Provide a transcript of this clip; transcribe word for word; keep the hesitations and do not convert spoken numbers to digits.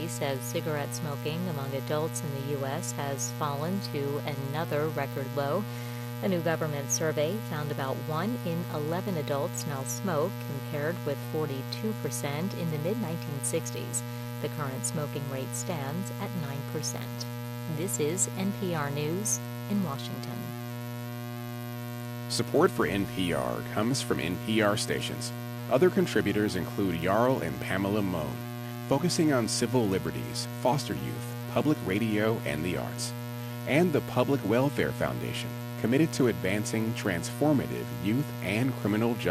study says cigarette smoking among adults in the U S has fallen to another record low. A new government survey found about one in eleven adults now smoke, compared with forty-two percent in the mid nineteen sixties. The current smoking rate stands at nine percent. This is N P R News in Washington. Support for N P R comes from N P R stations. Other contributors include Jarl and Pamela Mohn, focusing on civil liberties, foster youth, public radio, and the arts. And the Public Welfare Foundation, committed to advancing transformative youth and criminal justice